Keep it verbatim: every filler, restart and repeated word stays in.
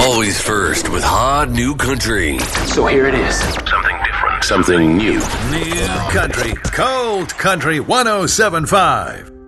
Always first with hot new country. So here it is. Something different. Something new. New country. Cold country one oh seven point five.